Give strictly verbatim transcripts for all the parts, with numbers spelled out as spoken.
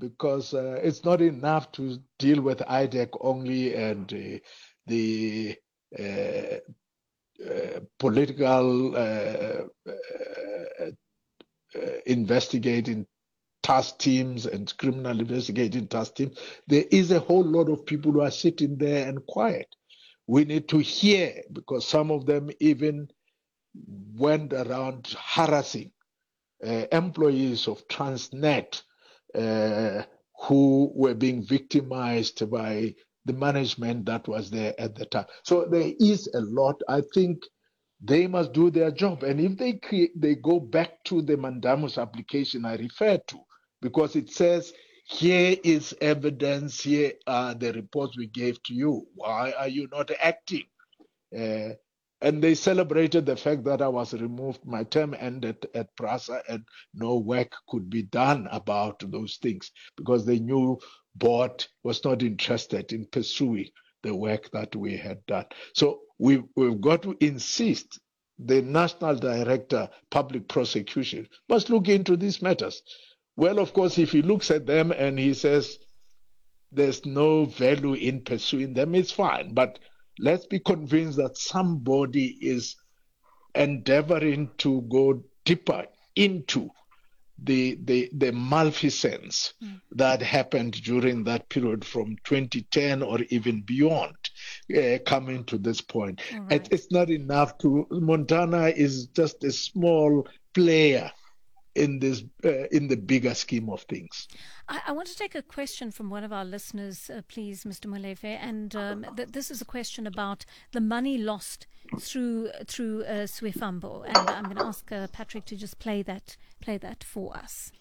because uh, it's not enough to deal with I D E C only and uh, the uh, uh, political uh, uh, uh, investigating task teams and criminal investigating task teams. There is a whole lot of people who are sitting there and quiet. We need to hear, because some of them even went around harassing uh, employees of Transnet uh, who were being victimized by the management that was there at the time. So there is a lot. I think they must do their job. And if they create, they go back to the mandamus application I referred to, because it says, here is evidence, here are the reports we gave to you. Why are you not acting? Uh, and they celebrated the fact that I was removed, my term ended at PRASA, and no work could be done about those things, because they knew board was not interested in pursuing the work that we had done. So we, we've got to insist the National Director, Public Prosecution, must look into these matters. Well, of course, if he looks at them and he says there's no value in pursuing them, it's fine. But let's be convinced that somebody is endeavoring to go deeper into the the, the malfeasance mm. that happened during that period from twenty ten or even beyond, uh, coming to this point. Right. It, it's not enough to, Montana is just a small player in this uh, in the bigger scheme of things. I, I want to take a question from one of our listeners, uh, please, Mister Molefe, and um, th- this is a question about the money lost through through uh, Swifambo, and I'm going to ask uh, Patrick to just play that play that for us.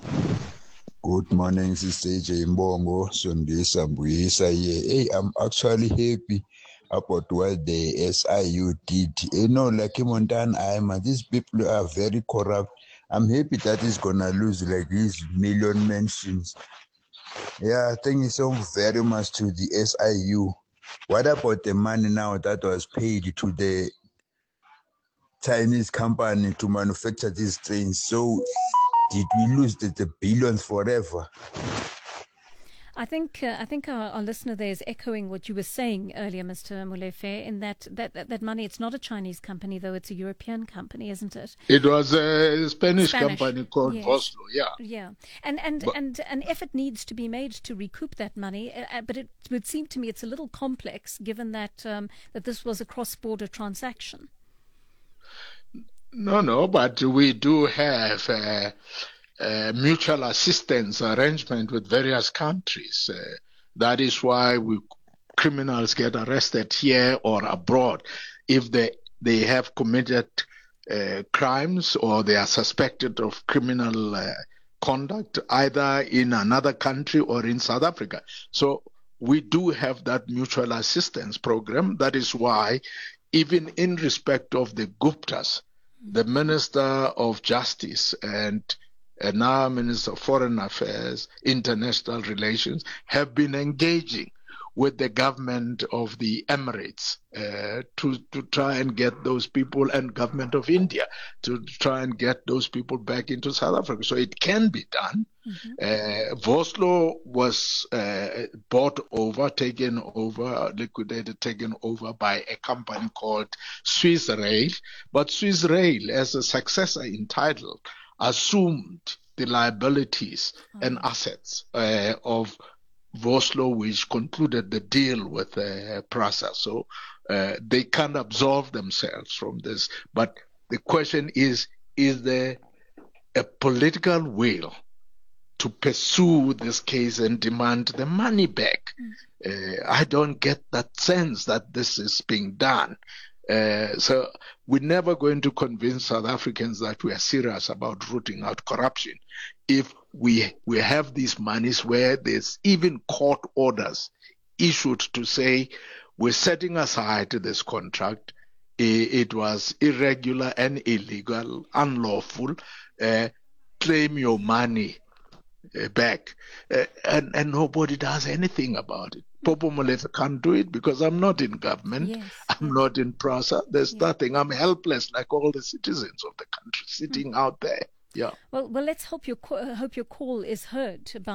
Good morning, Sister J. Mbongo, Sondisa Mbuyisa. Hey, I'm actually happy about what the S I U did. You know, like in Montana, I'm, these people are very corrupt. I'm happy that he's gonna lose like these million mentions. Yeah, thank you so very much to the S I U. What about the money now that was paid to the Chinese company to manufacture these trains? So did we lose the, the billions forever? I think uh, I think our, our listener there is echoing what you were saying earlier, Mister Molefe, in that, that, that, that money, it's not a Chinese company, though it's a European company, isn't it? It was a Spanish, Spanish. company called yes. Vossloh, yeah. Yeah, and and, but, and an effort needs to be made to recoup that money, uh, but it would seem to me it's a little complex, given that um, that this was a cross-border transaction. No, no, but we do have uh, uh, mutual assistance arrangement with various countries. Uh, that is why we criminals get arrested here or abroad if they they have committed uh, crimes or they are suspected of criminal uh, conduct either in another country or in South Africa. So we do have that mutual assistance program. That is why even in respect of the Guptas, the Minister of Justice and, and now Minister of Foreign Affairs, International Relations, have been engaging with the government of the Emirates uh, to, to try and get those people, and government of India to try and get those people back into South Africa. So it can be done. Mm-hmm. Uh, Vossloh was uh, bought over, taken over, liquidated, taken over by a company called Swiss Rail. But Swiss Rail, as a successor in title, assumed the liabilities mm-hmm. and assets uh, of Vossloh, which concluded the deal with uh, PRASA. So uh, they can't absolve themselves from this. But the question is, is there a political will to pursue this case and demand the money back? Mm. Uh, I don't get that sense that this is being done. Uh, so we're never going to convince South Africans that we are serious about rooting out corruption if we we have these monies where there's even court orders issued to say we're setting aside this contract. It was irregular and illegal, unlawful. Uh, claim your money uh, back. Uh, and, and nobody does anything about it. Popo Molefe can't do it because I'm not in government. Yes, I'm yes. not in PRASA. There's yes. nothing. I'm helpless like all the citizens of the country sitting mm. out there. Yeah. Well, well, let's hope your hope your call is heard by